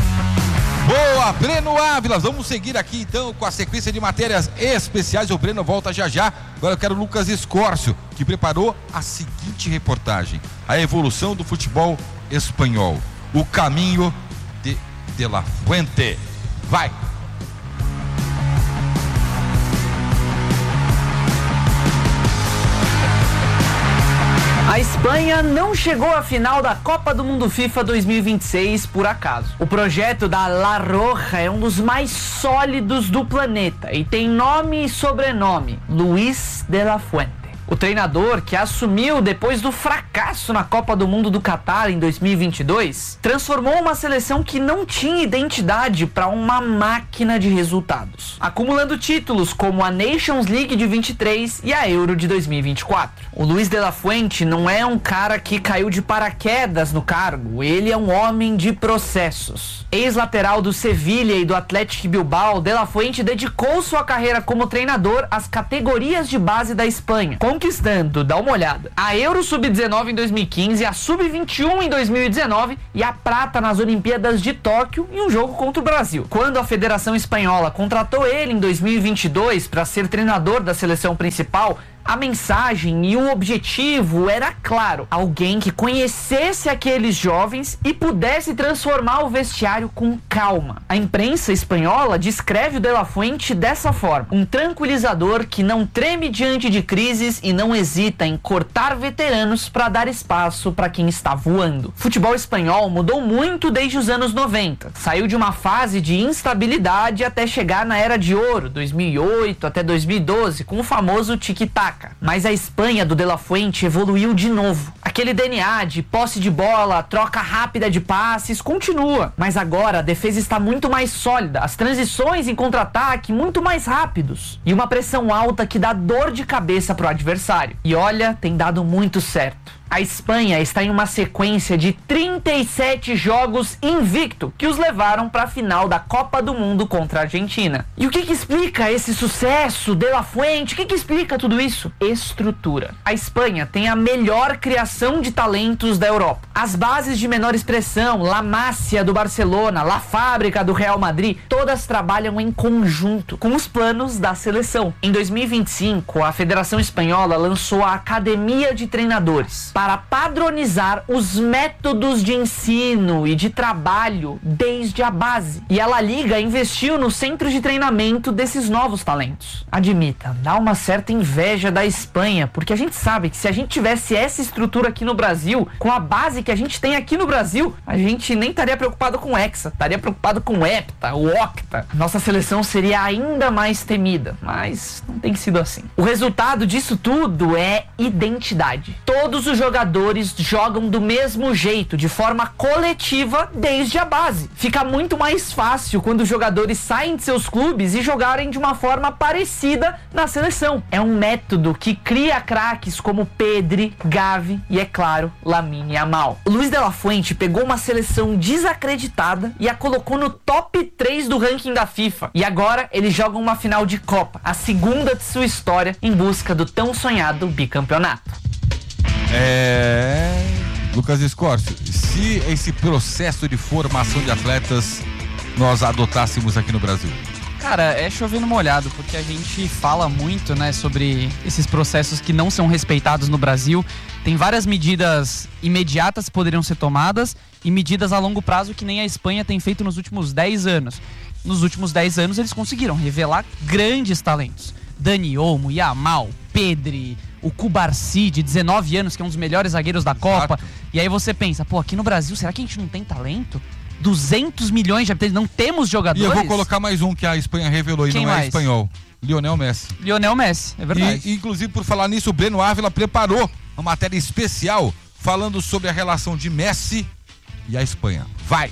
Speaker 1: Boa, Breno Ávila. Vamos seguir aqui então com a sequência de matérias especiais. O Breno volta já já. Agora eu quero o Lucas Escorcio, que preparou a seguinte reportagem: a evolução do futebol espanhol, o caminho de De La Fuente. Vai!
Speaker 4: A Espanha não chegou à final da Copa do Mundo FIFA dois mil e vinte e seis por acaso. O projeto da La Roja é um dos mais sólidos do planeta e tem nome e sobrenome: Luis de la Fuente. O treinador, que assumiu depois do fracasso na Copa do Mundo do Catar em dois mil e vinte e dois, transformou uma seleção que não tinha identidade para uma máquina de resultados, acumulando títulos como a Nations League de vinte e três e a Euro de dois mil e vinte e quatro. O Luis de la Fuente não é um cara que caiu de paraquedas no cargo, ele é um homem de processos. Ex-lateral do Sevilha e do Athletic Bilbao, de la Fuente dedicou sua carreira como treinador às categorias de base da Espanha, conquistando, dá uma olhada. A Euro sub dezenove em dois mil e quinze, a sub vinte e um em dois mil e dezenove e a prata nas Olimpíadas de Tóquio em um jogo contra o Brasil. Quando a Federação Espanhola contratou ele em dois mil e vinte e dois para ser treinador da seleção principal, a mensagem e o objetivo era claro: alguém que conhecesse aqueles jovens e pudesse transformar o vestiário com calma. A imprensa espanhola descreve o De La Fuente dessa forma: um tranquilizador que não treme diante de crises e não hesita em cortar veteranos para dar espaço para quem está voando. O futebol espanhol mudou muito desde os anos noventa. Saiu de uma fase de instabilidade até chegar na Era de Ouro, dois mil e oito até dois mil e doze, com o famoso tic-tac. Mas a Espanha do De La Fuente evoluiu de novo. Aquele D N A de posse de bola, troca rápida de passes, continua. Mas agora a defesa está muito mais sólida, as transições em contra-ataque muito mais rápidos. E uma pressão alta que dá dor de cabeça pro adversário. E olha, tem dado muito certo. A Espanha está em uma sequência de trinta e sete jogos invicto que os levaram para a final da Copa do Mundo contra a Argentina. E o que que explica esse sucesso, De La Fuente? O que que explica tudo isso? Estrutura. A Espanha tem a melhor criação de talentos da Europa. As bases de menor expressão, La Masia do Barcelona, La Fábrica do Real Madrid, todas trabalham em conjunto com os planos da seleção. Em dois mil e vinte e cinco, a Federação Espanhola lançou a Academia de Treinadores para padronizar os métodos de ensino e de trabalho desde a base. E a La Liga investiu nos centros de treinamento desses novos talentos. Admita, dá uma certa inveja da Espanha, porque a gente sabe que se a gente tivesse essa estrutura aqui no Brasil, com a base que a gente tem aqui no Brasil, a gente nem estaria preocupado com o Hexa, estaria preocupado com o Hepta, o Octa. Nossa seleção seria ainda mais temida, mas não tem sido assim. O resultado disso tudo é identidade. Todos os jogadores jogam do mesmo jeito, de forma coletiva, desde a base. Fica muito mais fácil quando os jogadores saem de seus clubes e jogarem de uma forma parecida na seleção. É um método que cria craques como Pedri, Gavi e, é claro, Lamine Yamal. O Luis De La Fuente pegou uma seleção desacreditada e a colocou no top três do ranking da FIFA. E agora eles jogam uma final de Copa, a segunda de sua história, em busca do tão sonhado bicampeonato.
Speaker 1: É... Lucas Escorcio, se esse processo de formação de atletas nós adotássemos aqui no Brasil?
Speaker 4: Cara, é chover no molhado, porque a gente fala muito, né, sobre esses processos que não são respeitados no Brasil. Tem várias medidas imediatas que poderiam ser tomadas e medidas a longo prazo que nem a Espanha tem feito nos últimos dez anos. Nos últimos dez anos eles conseguiram revelar grandes talentos. Dani Olmo, Yamal, Pedri, o Cubarsi, de dezenove anos, que é um dos melhores zagueiros da Copa. Exato. E aí você pensa, pô, aqui no Brasil, será que a gente não tem talento? duzentos milhões de habitantes, não temos jogadores?
Speaker 1: E eu vou colocar mais um que a Espanha revelou e
Speaker 4: Quem
Speaker 1: não
Speaker 4: mais?
Speaker 1: é espanhol. Lionel Messi.
Speaker 4: Lionel Messi, é verdade.
Speaker 1: E, inclusive, por falar nisso, o Breno Ávila preparou uma matéria especial falando sobre a relação de Messi e a Espanha. Vai!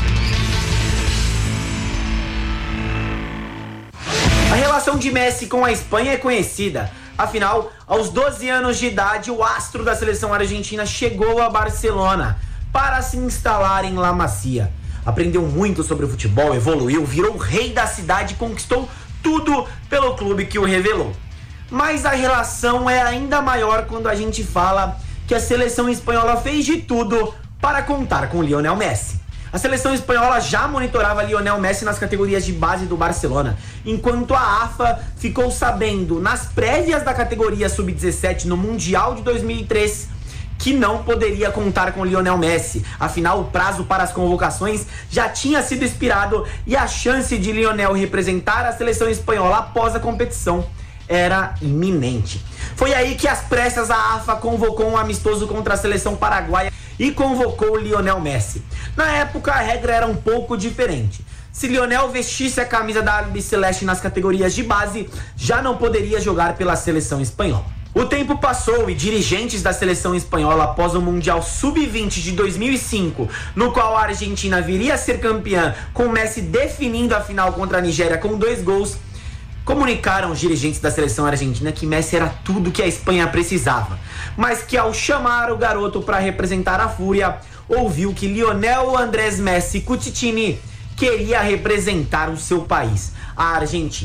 Speaker 7: A relação de Messi com a Espanha é conhecida. Afinal, aos doze anos de idade, o astro da seleção argentina chegou a Barcelona para se instalar em La Masia. Aprendeu muito sobre o futebol, evoluiu, virou o rei da cidade e conquistou tudo pelo clube que o revelou. Mas a relação é ainda maior quando a gente fala que a seleção espanhola fez de tudo para contar com Lionel Messi. A seleção espanhola já monitorava Lionel Messi nas categorias de base do Barcelona, enquanto a AFA ficou sabendo, nas prévias da categoria sub dezessete no Mundial de dois mil e três, que não poderia contar com Lionel Messi. Afinal, o prazo para as convocações já tinha sido expirado e a chance de Lionel representar a seleção espanhola após a competição era iminente. Foi aí que, às pressas, a AFA convocou um amistoso contra a seleção paraguaia e convocou Lionel Messi. Na época, a regra era um pouco diferente. Se Lionel vestisse a camisa da albiceleste nas categorias de base, já não poderia jogar pela seleção espanhola. O tempo passou e dirigentes da seleção espanhola, após o Mundial sub vinte de dois mil e cinco, no qual a Argentina viria a ser campeã, com Messi definindo a final contra a Nigéria com dois gols, comunicaram os dirigentes da seleção argentina que Messi era tudo que a Espanha precisava, mas que ao chamar o garoto para representar a Fúria, ouviu que Lionel Andrés Messi Cucitini queria representar o seu país, a Argentina.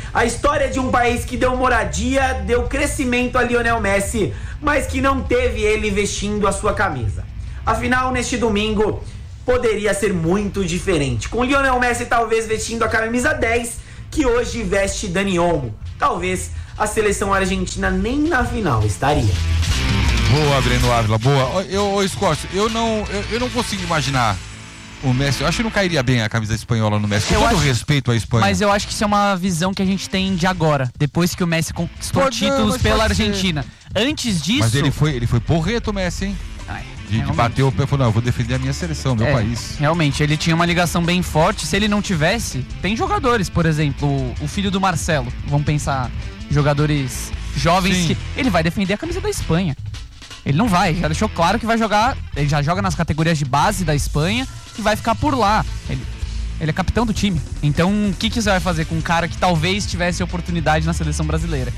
Speaker 7: A história de um país que deu moradia, deu crescimento a Lionel Messi, mas que não teve ele vestindo a sua camisa. Afinal, neste domingo, poderia ser muito diferente. Com Lionel Messi talvez vestindo a camisa dez, que hoje veste Dani Olmo. Talvez a seleção argentina nem na final estaria.
Speaker 1: Boa, Breno Ávila, boa. Eu, eu, Scott, eu não, eu, eu não consigo imaginar o Messi. Eu acho que não cairia bem a camisa espanhola no Messi. Com
Speaker 4: Eu
Speaker 1: todo
Speaker 4: acho-
Speaker 1: respeito à Espanha.
Speaker 4: Mas eu acho que isso é uma visão que a gente tem de agora, depois que o Messi conquistou
Speaker 1: Pode-
Speaker 4: títulos
Speaker 1: mas
Speaker 4: pela
Speaker 1: pode ser.
Speaker 4: Argentina. Antes disso...
Speaker 1: Mas ele foi, ele foi porreto, o Messi, hein?
Speaker 4: Ai,
Speaker 1: De, de
Speaker 4: realmente.
Speaker 1: bater o pé e falou, não, eu vou defender a minha seleção, meu
Speaker 4: É,
Speaker 1: país.
Speaker 4: Realmente, ele tinha uma ligação bem forte. Se ele não tivesse, tem jogadores, por exemplo, o, o filho do Marcelo. Vamos pensar, jogadores jovens
Speaker 1: Sim.
Speaker 4: que ele vai defender a camisa da Espanha. Ele não vai, já deixou claro que vai jogar, ele já joga nas categorias de base da Espanha e vai ficar por lá. Ele, ele é capitão do time. Então, o que, que você vai fazer com um cara que talvez tivesse oportunidade na seleção brasileira?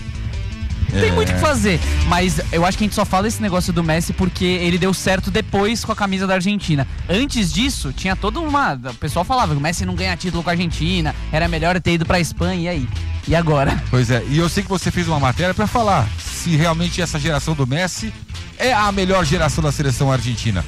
Speaker 4: Tem
Speaker 1: É.
Speaker 4: muito o que fazer, mas eu acho que a gente só fala esse negócio do Messi porque ele deu certo depois com a camisa da Argentina. Antes disso, tinha toda uma... O pessoal falava que o Messi não ganha título com a Argentina, era melhor ter ido pra Espanha, e aí? E agora?
Speaker 1: Pois é, e eu sei que você fez uma matéria pra falar se realmente essa geração do Messi é a melhor geração da seleção argentina.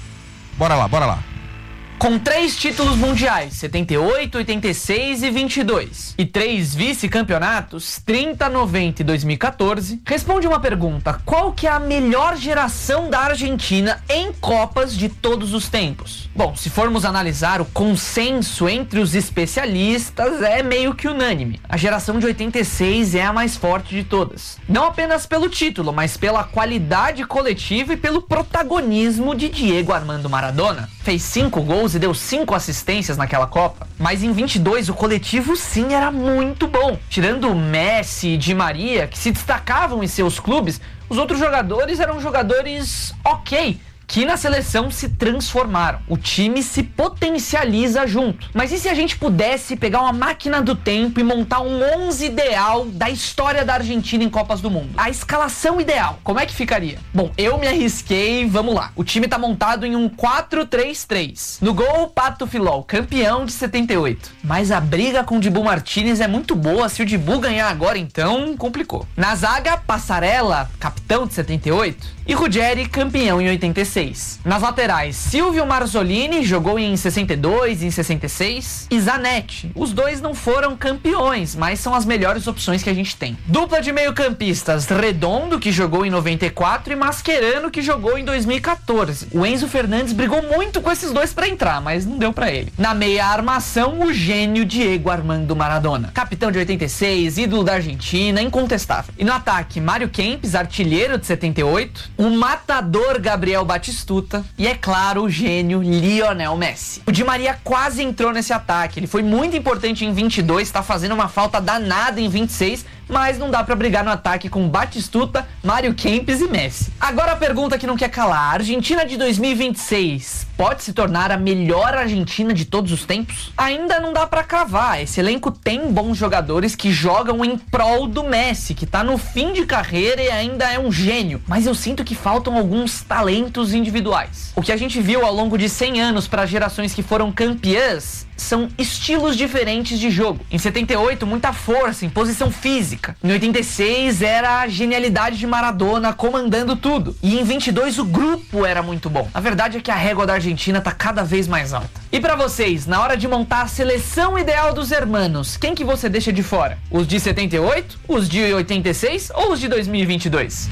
Speaker 1: Bora lá, bora lá.
Speaker 4: Com três títulos mundiais, setenta e oito, oitenta e seis e vinte e dois, e três vice-campeonatos, trinta, noventa e dois mil e quatorze, responde uma pergunta: qual que é a melhor geração da Argentina em Copas de todos os tempos? Bom, se formos analisar o consenso entre os especialistas, é meio que unânime. A geração de oitenta e seis é a mais forte de todas. Não apenas pelo título, mas pela qualidade coletiva e pelo protagonismo de Diego Armando Maradona. Fez cinco gols e deu cinco assistências naquela Copa. Mas em vinte e dois o coletivo sim era muito bom. Tirando o Messi e Di Maria, que se destacavam em seus clubes, os outros jogadores eram jogadores ok, que na seleção se transformaram. O time se potencializa junto. Mas e se a gente pudesse pegar uma máquina do tempo e montar um onze ideal da história da Argentina em Copas do Mundo? A escalação ideal, como é que ficaria? Bom, eu me arrisquei, vamos lá. O time tá montado em um quatro três três. No gol, Pato Filol, campeão de setenta e oito. Mas a briga com o Dibu Martínez é muito boa. Se o Dibu ganhar agora, então complicou. Na zaga, Passarella, capitão de setenta e oito. E Ruggeri, campeão em oitenta e seis. Nas laterais, Silvio Marzolini, jogou em sessenta e dois e em sessenta e seis. E Zanetti. Os dois não foram campeões, mas são as melhores opções que a gente tem. Dupla de meio-campistas, Redondo, que jogou em noventa e quatro, e Mascherano, que jogou em dois mil e quatorze. O Enzo Fernandes brigou muito com esses dois pra entrar, mas não deu pra ele. Na meia armação, o gênio Diego Armando Maradona. Capitão de oitenta e seis, ídolo da Argentina, incontestável. E no ataque, Mário Kempes, artilheiro de setenta e oito. O matador Gabriel Batistuta e, é claro, o gênio Lionel Messi. O Di Maria quase entrou nesse ataque. Ele foi muito importante em vinte e dois, tá fazendo uma falta danada em vinte e seis, mas não dá pra brigar no ataque com Batistuta, Mário Kempes e Messi. Agora a pergunta que não quer calar: a Argentina de dois mil e vinte e seis pode se tornar a melhor Argentina de todos os tempos? Ainda não dá pra cravar. Esse elenco tem bons jogadores que jogam em prol do Messi, que tá no fim de carreira e ainda é um gênio, mas eu sinto que faltam alguns talentos individuais. O que a gente viu ao longo de cem anos para gerações que foram campeãs são estilos diferentes de jogo. Em setenta e oito, muita força, imposição física. Em oitenta e seis, era a genialidade de Maradona comandando tudo. E em vinte e dois, o grupo era muito bom. A verdade é que a régua da Argentina tá cada vez mais alta. E pra vocês, na hora de montar a seleção ideal dos hermanos, quem que você deixa de fora? Os de setenta e oito, os de oitenta e seis ou os de dois mil e vinte e dois?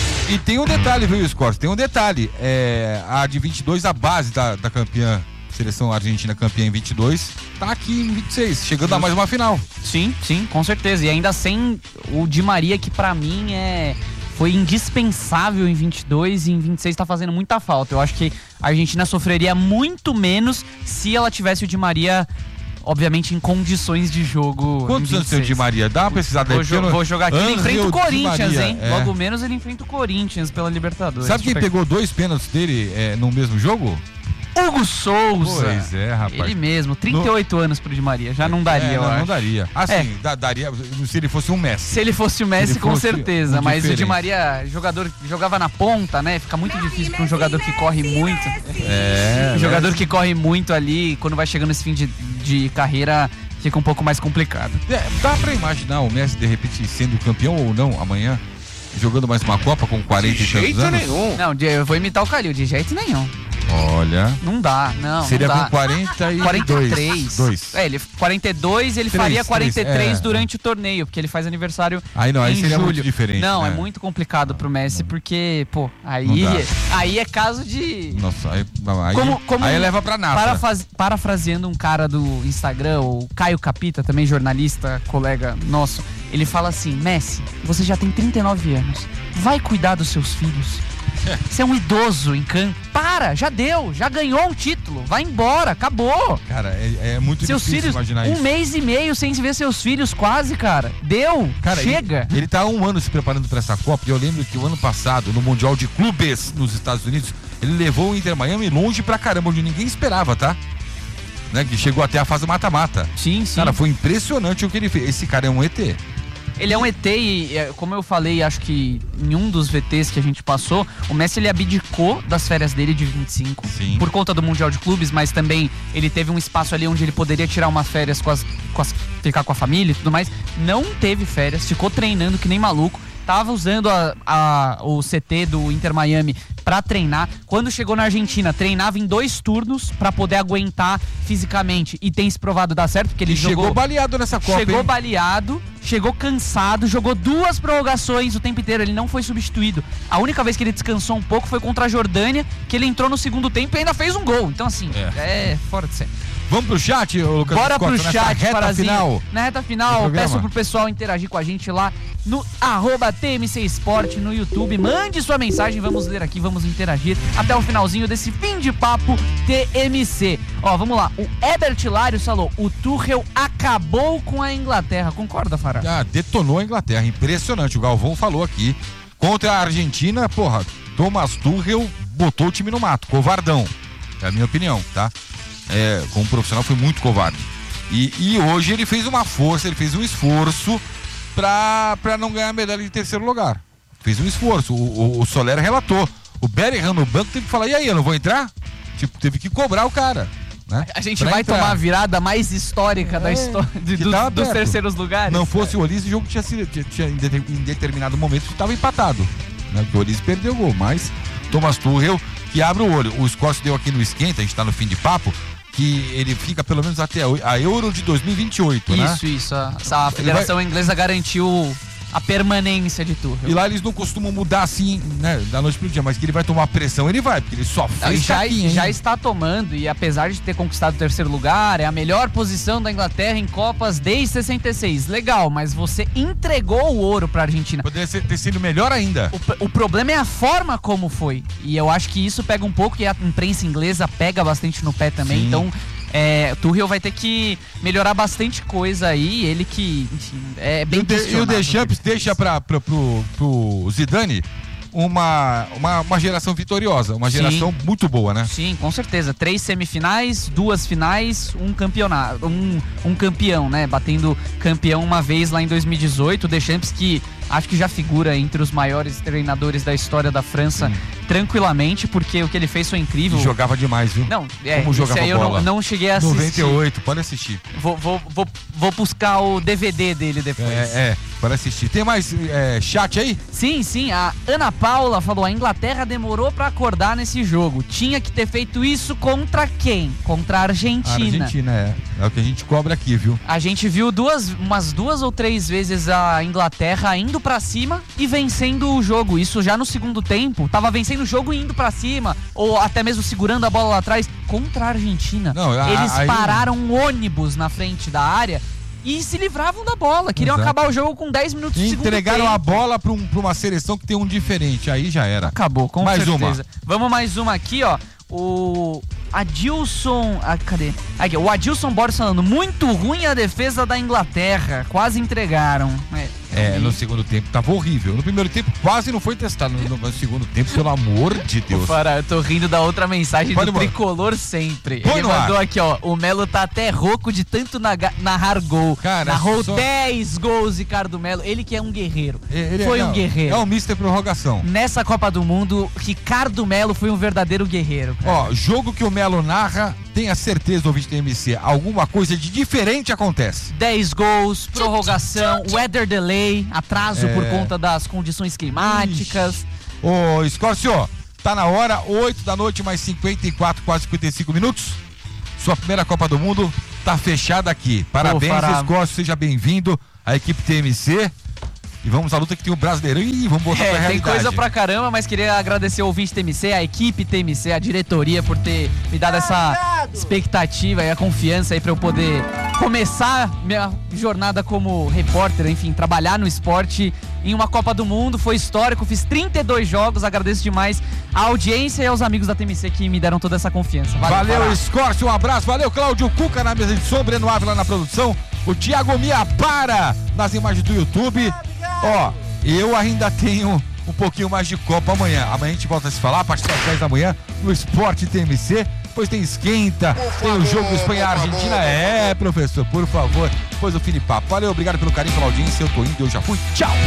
Speaker 1: E tem um detalhe, viu, Scott? Tem um detalhe. É, a de vinte e dois, a base da, da campeã, seleção argentina campeã em vinte e dois, tá aqui em vinte e seis, chegando a mais uma final.
Speaker 4: Sim, sim, com certeza. E ainda sem o Di Maria, que pra mim é... foi indispensável em vinte e dois e em vinte e seis tá fazendo muita falta. Eu acho que a Argentina sofreria muito menos se ela tivesse o Di Maria, obviamente, em condições de jogo.
Speaker 1: Quantos anos tem o Di Maria? Dá uma pesquisada
Speaker 4: Vou,
Speaker 1: aí.
Speaker 4: jo vou jogar aqui, ele enfrenta o Corinthians, hein?
Speaker 1: É.
Speaker 4: Logo menos ele enfrenta o Corinthians pela Libertadores.
Speaker 1: Sabe quem pegou dois pênaltis dele é, no mesmo jogo?
Speaker 4: Hugo Souza.
Speaker 1: Pois é, rapaz.
Speaker 4: Ele mesmo, trinta e oito no... anos pro Di Maria. Já não daria,
Speaker 1: é,
Speaker 4: eu
Speaker 1: não,
Speaker 4: acho.
Speaker 1: não daria. Assim,
Speaker 4: É.
Speaker 1: da, daria se ele fosse um Messi.
Speaker 4: Se ele fosse o Messi,
Speaker 1: ele
Speaker 4: com
Speaker 1: fosse
Speaker 4: certeza.
Speaker 1: um
Speaker 4: Mas o Di
Speaker 1: diferente.
Speaker 4: Maria, jogador, jogava na ponta, né? Fica muito difícil pra um jogador que corre muito.
Speaker 1: É.
Speaker 4: Um jogador que corre muito ali, quando vai chegando nesse fim de, de carreira, fica um pouco mais complicado.
Speaker 1: É, dá pra imaginar o Messi, de repente, sendo campeão ou não amanhã, jogando mais uma Copa com quarenta e tantos anos?
Speaker 5: nenhum.
Speaker 4: Não, de- eu vou imitar o Calil, de jeito nenhum.
Speaker 1: Olha,
Speaker 4: Não dá, não.
Speaker 1: seria
Speaker 4: não dá.
Speaker 1: com quarenta e dois.
Speaker 4: quarenta e três.
Speaker 1: Dois.
Speaker 4: É, ele quarenta e dois, ele
Speaker 1: Três,
Speaker 4: faria quarenta e três
Speaker 1: três, é.
Speaker 4: durante o torneio, porque ele faz aniversário
Speaker 1: Aí não, aí
Speaker 4: em
Speaker 1: seria
Speaker 4: julho.
Speaker 1: muito diferente,
Speaker 4: Não,
Speaker 1: né?
Speaker 4: é muito complicado pro Messi, porque, pô,
Speaker 1: Não
Speaker 4: aí,
Speaker 1: dá.
Speaker 4: aí é caso de...
Speaker 1: Nossa, aí, não, aí,
Speaker 4: Como- como-
Speaker 1: aí leva pra nada.
Speaker 4: Parafaz- parafraseando um cara do Instagram, o Caio Capita, também jornalista, colega nosso, ele fala assim: Messi, você já tem trinta e nove anos, vai cuidar dos seus filhos. Você é um idoso em campo. Para, já deu, já ganhou um título, vai embora, acabou.
Speaker 1: Cara, é, é muito
Speaker 4: Seus
Speaker 1: difícil
Speaker 4: filhos,
Speaker 1: imaginar
Speaker 4: um
Speaker 1: isso.
Speaker 4: mês e meio sem ver seus filhos quase, cara. Deu,
Speaker 1: Cara,
Speaker 4: chega.
Speaker 1: Ele, ele tá há um ano se preparando pra essa Copa, e eu lembro que o ano passado, no Mundial de Clubes nos Estados Unidos, ele levou o Inter Miami longe pra caramba, onde ninguém esperava, tá? Né? Que chegou até a fase mata-mata.
Speaker 4: Sim, sim.
Speaker 1: Cara, foi impressionante o que ele fez. Esse cara é um E T.
Speaker 4: Ele é um E T e, é, como eu falei, acho que em um dos V Ts que a gente passou, o Messi ele abdicou das férias dele de vinte e cinco.
Speaker 1: Sim.
Speaker 4: Por conta do Mundial de Clubes, mas também ele teve um espaço ali onde ele poderia tirar umas férias, com as, com as, ficar com a família e tudo mais. Não teve férias, ficou treinando que nem maluco. Tava usando a, a, o C T do Inter Miami pra treinar. Quando chegou na Argentina, treinava em dois turnos pra poder aguentar fisicamente. E tem se provado dar certo, porque ele
Speaker 1: E
Speaker 4: jogou...
Speaker 1: chegou baleado nessa Copa,
Speaker 4: Chegou
Speaker 1: hein?
Speaker 4: baleado, chegou cansado, jogou duas prorrogações o tempo inteiro, ele não foi substituído. A única vez que ele descansou um pouco foi contra a Jordânia, que ele entrou no segundo tempo e ainda fez um gol. Então, assim, é, é fora de série.
Speaker 1: Vamos pro chat, ô Lucas
Speaker 4: Bora pro
Speaker 1: Biscotto, nessa
Speaker 4: chat,
Speaker 1: reta
Speaker 4: Farazinho.
Speaker 1: final.
Speaker 4: Na reta
Speaker 1: do
Speaker 4: final,
Speaker 1: programa.
Speaker 4: peço pro pessoal interagir com a gente lá no arroba T M C Sport no YouTube. Mande sua mensagem, vamos ler aqui, vamos interagir até o finalzinho desse fim de papo T M C. Ó, vamos lá. O Herbert Lário falou: o Tuchel acabou com a Inglaterra. Concorda, Fará?
Speaker 1: Ah, detonou a Inglaterra, impressionante. O Galvão falou aqui. Contra a Argentina, porra, Thomas Tuchel botou o time no mato, covardão. É a minha opinião, tá? É, como profissional foi muito covarde. E, e hoje ele fez uma força, ele fez um esforço pra, pra não ganhar a medalha de terceiro lugar. Fez um esforço. O, o, o Soler relatou. O Bellingham no banco teve que falar: e aí, eu não vou entrar? Tipo, teve que cobrar o cara. Né?
Speaker 4: A gente
Speaker 1: Pra
Speaker 4: vai
Speaker 1: entrar.
Speaker 4: tomar a virada mais histórica da
Speaker 1: É,
Speaker 4: história de-
Speaker 1: que
Speaker 4: dos-
Speaker 1: tava
Speaker 4: dos
Speaker 1: perto.
Speaker 4: terceiros lugares.
Speaker 1: Não fosse o Olise, o jogo tinha sido tinha, tinha, em, de- em determinado momento estava empatado, né? Porque o Olise perdeu o gol, mas Thomas Tuchel que abre o olho. O Scott deu aqui no esquenta, a gente tá no fim de papo, que ele fica pelo menos até a Euro de dois mil e vinte e oito, né?
Speaker 4: Isso, isso. A, a Federação Inglesa garantiu a permanência de Tuchel.
Speaker 1: E lá eles não costumam mudar assim, né, da noite pro dia, mas que ele vai tomar pressão, ele vai, porque ele só
Speaker 4: Não, e
Speaker 1: fez
Speaker 4: já,
Speaker 1: caquinha, hein?
Speaker 4: já está tomando, e apesar de ter conquistado o terceiro lugar, é a melhor posição da Inglaterra em Copas desde sessenta e seis. Legal, mas você entregou o ouro pra Argentina.
Speaker 1: Poderia ser- ter sido melhor ainda.
Speaker 4: O, o problema é a forma como foi. E eu acho que isso pega um pouco, e a imprensa inglesa pega bastante no pé também.
Speaker 1: Sim.
Speaker 4: Então, é, o Tuchel vai ter que melhorar bastante coisa aí. Ele que, enfim, é
Speaker 1: E
Speaker 4: bem
Speaker 1: o, de, e o
Speaker 4: questionável
Speaker 1: Deschamps
Speaker 4: que ele
Speaker 1: deixa
Speaker 4: fez.
Speaker 1: pra, pra, pro, pro Zidane uma, uma, uma geração vitoriosa, uma
Speaker 4: Sim.
Speaker 1: geração muito boa, né?
Speaker 4: Sim, com certeza. Três semifinais, duas finais, um campeonato, um, um campeão, né? Batendo campeão uma vez lá em dois mil e dezoito. O Deschamps, que acho que já figura entre os maiores treinadores da história da França, tranquilamente, porque o que ele fez foi incrível.
Speaker 1: E jogava demais, viu?
Speaker 4: Não, é,
Speaker 1: Como
Speaker 4: isso
Speaker 1: jogava
Speaker 4: aí eu
Speaker 1: bola.
Speaker 4: não, não cheguei a assistir.
Speaker 1: noventa e oito, pode assistir.
Speaker 4: Vou, vou, vou, vou buscar o D V D dele depois.
Speaker 1: É, é, pode assistir. Tem mais é, chat aí?
Speaker 4: Sim, sim, a Ana Paula falou: a Inglaterra demorou pra acordar nesse jogo. Tinha que ter feito isso contra quem? Contra a
Speaker 1: A
Speaker 4: Argentina.
Speaker 1: Argentina, é. É o que a gente cobra aqui, viu?
Speaker 4: A gente viu duas, umas duas ou três vezes a Inglaterra indo pra cima e vencendo o jogo. Isso já no segundo tempo. Tava vencendo o jogo e indo pra cima, ou até mesmo segurando a bola lá atrás contra a Argentina.
Speaker 1: Não, a-
Speaker 4: Eles
Speaker 1: aí-
Speaker 4: pararam um ônibus na frente da área e se livravam da bola. Queriam
Speaker 1: Exato.
Speaker 4: acabar o jogo com dez minutos de segundo
Speaker 1: Entregaram
Speaker 4: tempo.
Speaker 1: a bola pra, um, pra uma seleção que tem um diferente. Aí já era.
Speaker 4: Acabou, com
Speaker 1: Mais
Speaker 4: certeza. Vamos mais uma aqui, ó. O Adilson... Ah, cadê? Aqui, o Adilson Borges falando: muito ruim a defesa da Inglaterra. Quase entregaram. É,
Speaker 1: É, no segundo tempo tava horrível. No primeiro tempo quase não foi testado. No, no segundo tempo, pelo amor de Deus.
Speaker 4: Para, eu tô rindo da outra mensagem
Speaker 1: Pode
Speaker 4: do
Speaker 1: embora.
Speaker 4: Tricolor sempre.
Speaker 1: Põe
Speaker 4: Ele
Speaker 1: no ar.
Speaker 4: mandou aqui, ó. O Melo tá até rouco de tanto naga- narrar gol.
Speaker 1: Cara,
Speaker 4: Narrou
Speaker 1: só-
Speaker 4: dez gols, Ricardo Melo. Ele que é um guerreiro.
Speaker 1: Ele é-
Speaker 4: foi um
Speaker 1: não,
Speaker 4: guerreiro.
Speaker 1: É o mister Prorrogação.
Speaker 4: Nessa Copa do Mundo, Ricardo Melo foi um verdadeiro guerreiro. cara.
Speaker 1: Ó, jogo que o Melo narra tenha certeza, ouvinte T M C, alguma coisa de diferente acontece.
Speaker 4: dez gols, prorrogação, weather delay, atraso
Speaker 1: É.
Speaker 4: por conta das condições climáticas.
Speaker 1: Ô, Scorcio, tá na hora, oito da noite, mais cinquenta e quatro, quase cinquenta e cinco minutos. Sua primeira Copa do Mundo tá fechada aqui. Parabéns,
Speaker 4: Fará.
Speaker 1: Scorcio, seja bem-vindo à equipe T M C. E vamos à luta que tem o Brasileirão. Ih, vamos botar pra
Speaker 4: É, tem
Speaker 1: realidade.
Speaker 4: coisa pra caramba, mas queria agradecer o ouvinte T M C, a equipe T M C, a diretoria por ter me dado essa expectativa e a confiança aí pra eu poder começar minha jornada como repórter, enfim, trabalhar no esporte em uma Copa do Mundo. Foi histórico, fiz trinta e dois jogos, agradeço demais a audiência e aos amigos da T M C que me deram toda essa confiança. Valeu,
Speaker 1: Valeu,
Speaker 4: Pará.
Speaker 1: Scorcio, um abraço. Valeu, Cláudio Cuca na mesa de som, Breno Ávila na produção, o Thiago Miapara nas imagens do YouTube. Ó, eu ainda tenho um pouquinho mais de Copa amanhã. Amanhã a gente volta a se falar a partir das dez da manhã no Esporte T M C. Depois tem esquenta, tem o jogo Espanha-Argentina. É, professor, por favor. Depois o Filipapo. Valeu, obrigado pelo carinho, pela audiência. Eu tô indo, eu já fui. Tchau!